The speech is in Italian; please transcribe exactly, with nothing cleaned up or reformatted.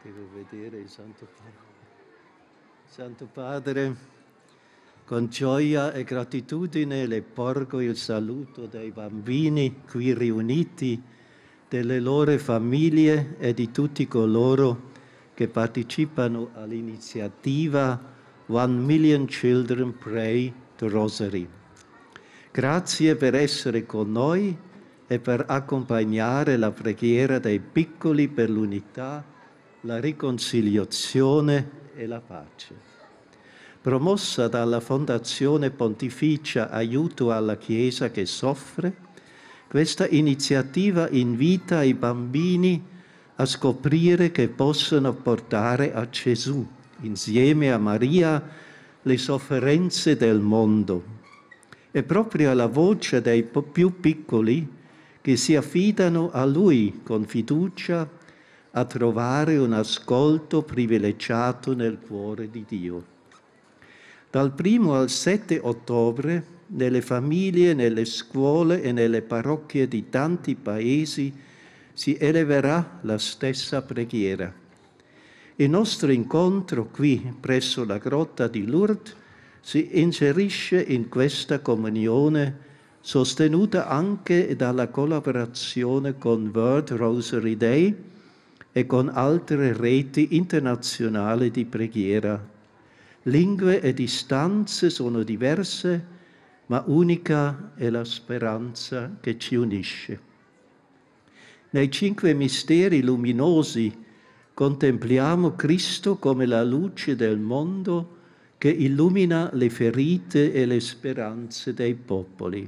Devo vedere il Santo Padre. Santo Padre, con gioia e gratitudine le porgo il saluto dei bambini qui riuniti, delle loro famiglie e di tutti coloro che partecipano all'iniziativa One Million Children Pray the Rosary. Grazie per essere con noi e per accompagnare la preghiera dei piccoli per l'unità, la riconciliazione e la pace. Promossa dalla Fondazione Pontificia Aiuto alla Chiesa che soffre, questa iniziativa invita i bambini a scoprire che possono portare a Gesù, insieme a Maria, le sofferenze del mondo. È proprio alla voce dei più piccoli che si affidano a Lui con fiducia a trovare un ascolto privilegiato nel cuore di Dio. Dal primo al sette ottobre, nelle famiglie, nelle scuole e nelle parrocchie di tanti paesi si eleverà la stessa preghiera. Il nostro incontro qui, presso la grotta di Lourdes, si inserisce in questa comunione sostenuta anche dalla collaborazione con World Rosary Day e con altre reti internazionali di preghiera. Lingue e distanze sono diverse, ma unica è la speranza che ci unisce. Nei cinque misteri luminosi contempliamo Cristo come la luce del mondo che illumina le ferite e le speranze dei popoli.